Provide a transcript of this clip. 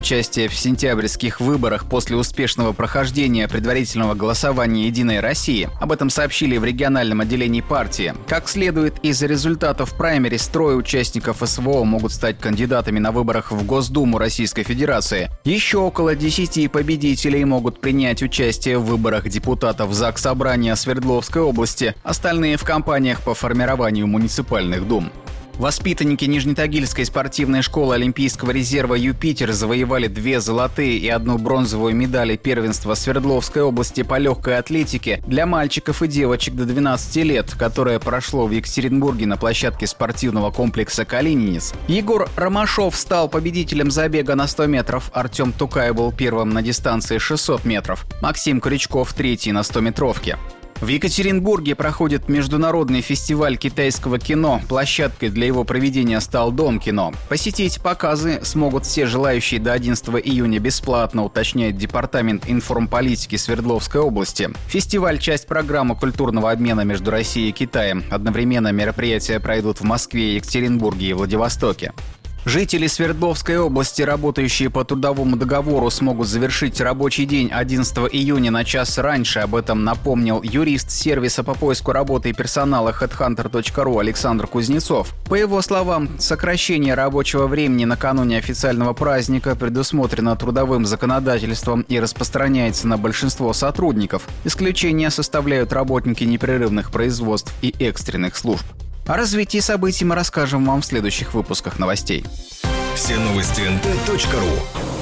Участие в сентябрьских выборах после успешного прохождения предварительного голосования «Единой России». Об этом сообщили в региональном отделении партии. Как следует из результатов праймериз, 3 участников СВО могут стать кандидатами на выборах в Госдуму Российской Федерации. Еще около 10 победителей могут принять участие в выборах депутатов Заксобрания Свердловской области, остальные в кампаниях по формированию муниципальных дум. Воспитанники Нижнетагильской спортивной школы Олимпийского резерва «Юпитер» завоевали 2 золотые и 1 бронзовую медали первенства Свердловской области по легкой атлетике для мальчиков и девочек до 12 лет, которое прошло в Екатеринбурге на площадке спортивного комплекса «Калининец». Егор Ромашов стал победителем забега на 100 метров, Артем Тукай был первым на дистанции 600 метров, Максим Крючков – 3-й на 100-метровке. В Екатеринбурге проходит международный фестиваль китайского кино. Площадкой для его проведения стал Дом кино. Посетить показы смогут все желающие до 11 июня бесплатно, уточняет Департамент информполитики Свердловской области. Фестиваль – часть программы культурного обмена между Россией и Китаем. Одновременно мероприятия пройдут в Москве, Екатеринбурге и Владивостоке. Жители Свердловской области, работающие по трудовому договору, смогут завершить рабочий день 11 июня на час раньше. Об этом напомнил юрист сервиса по поиску работы и персонала headhunter.ru Александр Кузнецов. По его словам, сокращение рабочего времени накануне официального праздника предусмотрено трудовым законодательством и распространяется на большинство сотрудников. Исключения составляют работники непрерывных производств и экстренных служб. О развитии событий мы расскажем вам в следующих выпусках новостей. Все новости nt.ru.